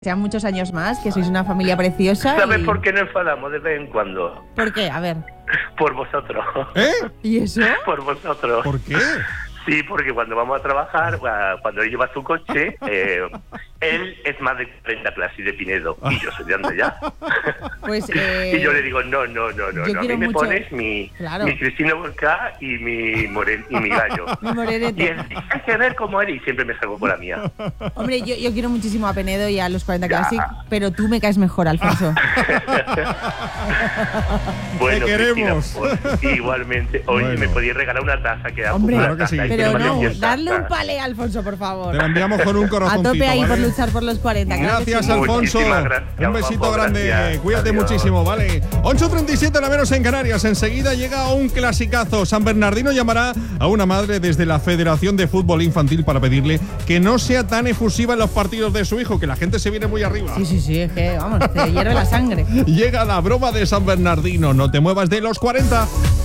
Sean muchos años más, que sois una familia preciosa. ¿Sabes por qué nos enfadamos de vez en cuando? ¿Por qué? A ver. Por vosotros. ¿Y eso? Por vosotros. ¿Por qué? Sí, porque cuando vamos a trabajar, cuando él lleva su coche, él es más de 30 clases de Pinedo y yo soy de Andellá. Pues, y yo le digo, no. A mí me pones mi Cristina Volcá y mi gallo. Mi morenete. Y él, hay que ver cómo eres y siempre me salgo con la mía. Hombre, yo quiero muchísimo a Penedo y a los 40 Classic, pero tú me caes mejor, Alfonso. Bueno, te queremos. Cristina, pues, igualmente. Oye, me podías regalar una taza que da Hombre, claro que sí. Pero no, darle un palé a Alfonso, por favor. Te la enviamos con un corazoncito. A tope ahí, ¿vale? por luchar por los 40. Gracias, claro Alfonso. Gracias, un besito guapo, grande. gracias. Cuídate Adiós. muchísimo, ¿vale? 8:37 la menos en Canarias. Enseguida llega un clasicazo. San Bernardino llamará a una madre desde la Federación de Fútbol Infantil para pedirle que no sea tan efusiva en los partidos de su hijo, que la gente se viene muy arriba. Sí, es que, vamos, te hierve la sangre. Llega la broma de San Bernardino. No te muevas de los 40.